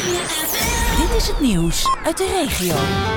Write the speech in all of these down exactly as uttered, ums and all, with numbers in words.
Dit is het nieuws uit de regio.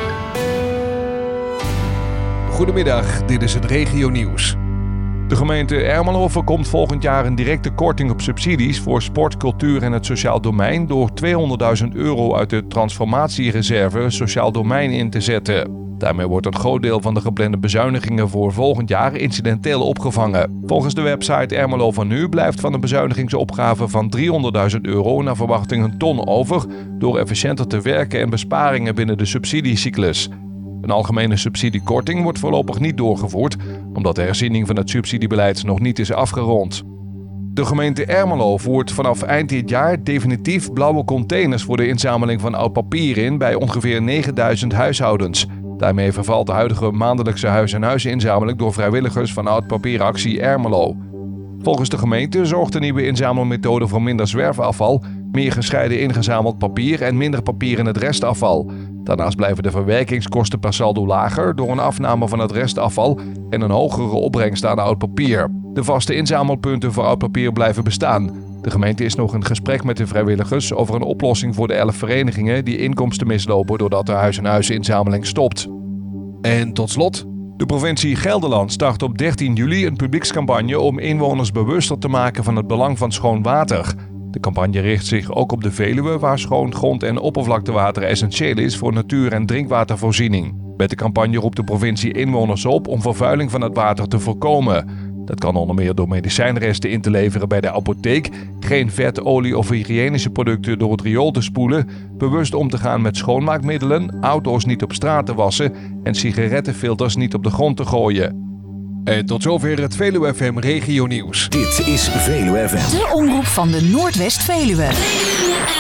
Goedemiddag, dit is het regionieuws. De gemeente Ermelo voorkomt volgend jaar een directe korting op subsidies voor sport, cultuur en het sociaal domein door tweehonderdduizend euro uit de transformatiereserve sociaal domein in te zetten. Daarmee wordt een groot deel van de geplande bezuinigingen voor volgend jaar incidenteel opgevangen. Volgens de website Ermelo van Nu blijft van de bezuinigingsopgave van driehonderdduizend euro naar verwachting een ton over door efficiënter te werken en besparingen binnen de subsidiecyclus. Een algemene subsidiekorting wordt voorlopig niet doorgevoerd, omdat de herziening van het subsidiebeleid nog niet is afgerond. De gemeente Ermelo voert vanaf eind dit jaar definitief blauwe containers voor de inzameling van oud papier in bij ongeveer negenduizend huishoudens. Daarmee vervalt de huidige maandelijkse huis-en-huis-inzameling door vrijwilligers van Oud Papieractie Ermelo. Volgens de gemeente zorgt de nieuwe inzamelmethode voor minder zwerfafval, meer gescheiden ingezameld papier en minder papier in het restafval. Daarnaast blijven de verwerkingskosten per saldo lager door een afname van het restafval en een hogere opbrengst aan oud papier. De vaste inzamelpunten voor oud papier blijven bestaan. De gemeente is nog in gesprek met de vrijwilligers over een oplossing voor de elf verenigingen die inkomsten mislopen doordat de huis-en-huis-inzameling stopt. En tot slot, de provincie Gelderland start op dertien juli een publiekscampagne om inwoners bewuster te maken van het belang van schoon water. De campagne richt zich ook op de Veluwe, waar schoon grond- en oppervlaktewater essentieel is voor natuur- en drinkwatervoorziening. Met de campagne roept de provincie inwoners op om vervuiling van het water te voorkomen. Dat kan onder meer door medicijnresten in te leveren bij de apotheek, geen vet, olie of hygiënische producten door het riool te spoelen, bewust om te gaan met schoonmaakmiddelen, auto's niet op straat te wassen en sigarettenfilters niet op de grond te gooien. En tot zover het Veluwe F M Regionieuws. Dit is Veluwe F M. De omroep van de Noordwest-Veluwe.